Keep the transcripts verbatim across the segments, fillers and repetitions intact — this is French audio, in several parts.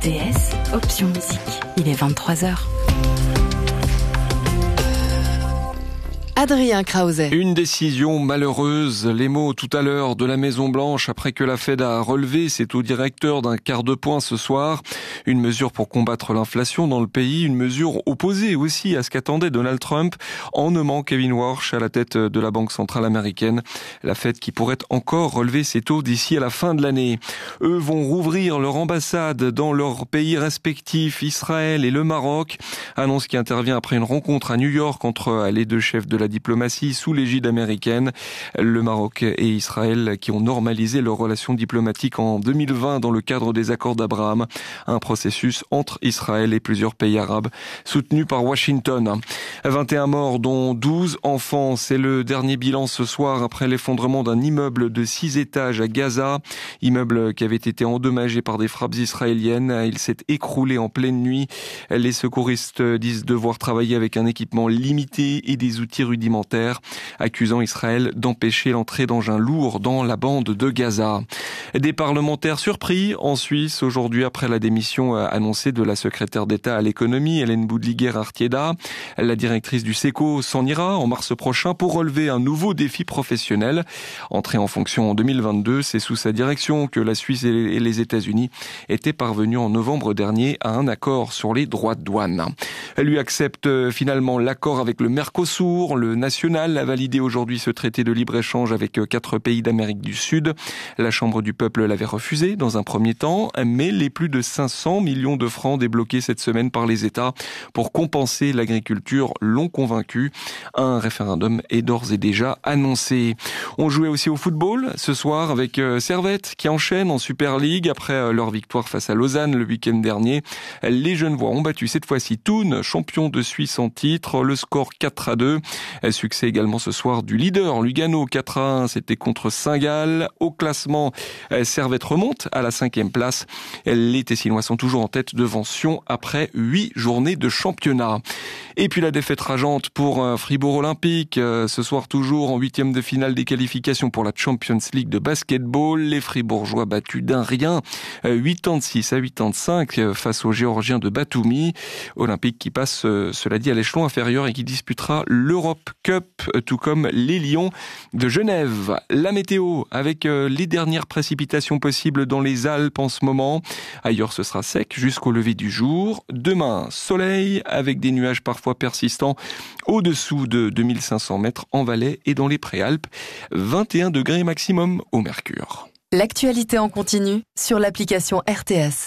T S, option musique. Il est vingt-trois heures. Adrien Krause. Une décision malheureuse. Les mots tout à l'heure de la Maison-Blanche après que la Fed a relevé ses taux directeurs d'un quart de point ce soir. Une mesure pour combattre l'inflation dans le pays. Une mesure opposée aussi à ce qu'attendait Donald Trump en nommant Kevin Warsh à la tête de la Banque centrale américaine. La Fed qui pourrait encore relever ses taux d'ici à la fin de l'année. Eux vont rouvrir leur ambassade dans leurs pays respectifs, Israël et le Maroc. Annonce qui intervient après une rencontre à New York entre les deux chefs de la diplomatie sous l'égide américaine. Le Maroc et Israël qui ont normalisé leurs relations diplomatiques en deux mille vingt dans le cadre des accords d'Abraham. Un processus entre Israël et plusieurs pays arabes soutenu par Washington. vingt et un morts dont douze enfants. C'est le dernier bilan ce soir après l'effondrement d'un immeuble de six étages à Gaza. Immeuble qui avait été endommagé par des frappes israéliennes. Il s'est écroulé en pleine nuit. Les secouristes disent devoir travailler avec un équipement limité et des outils rudimentaires, accusant Israël d'empêcher l'entrée d'engins lourds dans la bande de Gaza. Des parlementaires surpris en Suisse aujourd'hui après la démission annoncée de la secrétaire d'État à l'économie, Hélène Boudliguer-Artieda. La directrice du SECO s'en ira en mars prochain pour relever un nouveau défi professionnel. Entrée en fonction en deux mille vingt-deux, c'est sous sa direction que la Suisse et les États-Unis étaient parvenus en novembre dernier à un accord sur les droits de douane. Elle lui accepte finalement l'accord avec le Mercosur. Le national a validé aujourd'hui ce traité de libre-échange avec quatre pays d'Amérique du Sud. La Chambre du peuple l'avait refusé dans un premier temps, mais les plus de cinq cents millions de francs débloqués cette semaine par les États pour compenser l'agriculture l'ont convaincu. Un référendum est d'ores et déjà annoncé. On jouait aussi au football ce soir avec Servette qui enchaîne en Super League après leur victoire face à Lausanne le week-end dernier. Les Genevois ont battu cette fois-ci Thun, champion de Suisse en titre, le score quatre à deux. Succès également ce soir du leader Lugano, quatre à un, c'était contre Saint-Gall. Au classement, Servette remonte à la cinquième place. Les Tessinois sont toujours en tête devant Sion après huit journées de championnat. Et puis la défaite rageante pour Fribourg Olympique. Ce soir toujours en huitième de finale des qualifications pour la Champions League de basketball. Les Fribourgeois battus d'un rien, quatre-vingt-six à quatre-vingt-cinq face aux Géorgiens de Batumi. Olympique qui passe, cela dit, à l'échelon inférieur et qui disputera l'Europe Cup, tout comme les Lions de Genève. La météo avec les dernières précipitations possibles dans les Alpes en ce moment. Ailleurs, ce sera sec jusqu'au lever du jour. Demain, soleil avec des nuages parfois persistants au-dessous de deux mille cinq cents mètres en Valais et dans les Préalpes. vingt et un degrés maximum au mercure. L'actualité en continu sur l'application R T S.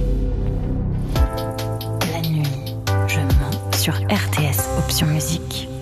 La nuit, je mens sur R T S, option musique.